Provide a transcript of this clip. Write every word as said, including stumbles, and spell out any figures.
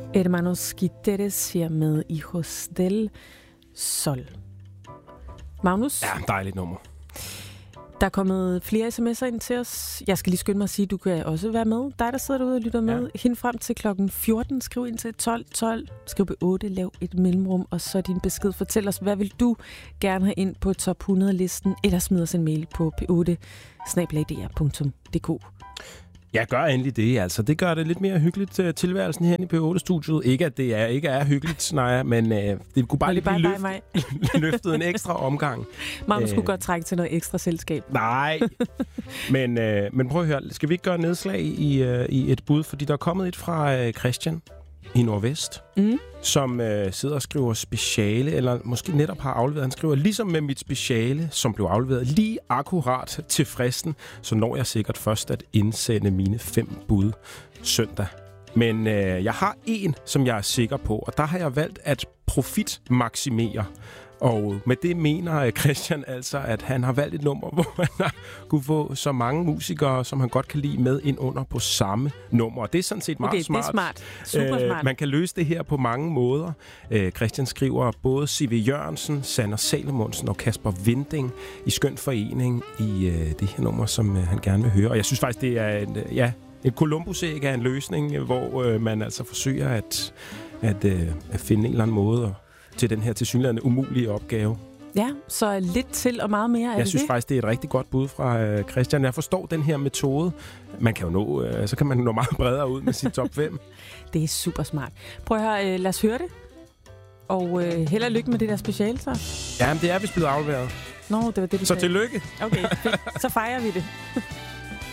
Hermanos Guiteres her med Hijos del Sol. Magnus? Ja, dejligt nummer. Der er kommet flere sms'er ind til os. Jeg skal lige skynde mig at sige, at du kan også være med. Dig, der sidder derude og lytter med. Ja. Hen frem til klokken fjorten. Skriv ind til tolv tolv. Skriv på otte. Lav et mellemrum. Og så din besked. Fortæl os, hvad vil du gerne have ind på top hundrede-listen? Eller smid os en mail på p otte snabel-a d r punktum d k. Ja, gør endelig det. Altså, det gør det lidt mere hyggeligt uh, tilværelsen her i P otte-studiet. Ikke, at det er, ikke er hyggeligt, nej, men uh, det kunne bare lige blive løft, løftet en ekstra omgang. Magnus uh, skulle godt trække til noget ekstra selskab. Nej, men, uh, men prøv at høre. Skal vi ikke gøre nedslag i, uh, i et bud? Fordi der er kommet et fra uh, Christian i Nordvest, mm. som øh, sidder og skriver speciale, eller måske netop har afleveret. Han skriver, ligesom med mit speciale, som blev afleveret lige akkurat til fristen, så når jeg sikkert først at indsende mine fem bud søndag. Men øh, jeg har en, som jeg er sikker på, og der har jeg valgt at profitmaksimere. Og med det mener Christian altså, at han har valgt et nummer, hvor han har kunne få så mange musikere, som han godt kan lide, med ind under på samme nummer. Det er sådan set meget okay, smart. Det er smart. Super smart. Øh, man kan løse det her på mange måder. Øh, Christian skriver både C V Jørgensen, Sander Salomonsen og Kasper Vinding i skøn forening i øh, det her nummer, som øh, han gerne vil høre. Og jeg synes faktisk, det er en, øh, ja, en Columbus-æg af en løsning, hvor øh, man altså forsøger at, at, øh, at finde en eller anden måde at til den her tilsyneladende umulige opgave. Ja, så lidt til og meget mere af Jeg det. synes faktisk, det er et rigtig godt bud fra øh, Christian. Jeg forstår den her metode. Man kan jo nå, øh, så kan man nå meget bredere ud med sit top fem. Det er super smart. Prøv at høre, øh, lad os høre det. Og øh, held og lykke med det der speciale, så. Ja, men det er vist blevet afleveret. Nå, det var det, du Så sagde. tillykke. Okay, fedt. Så fejrer vi det.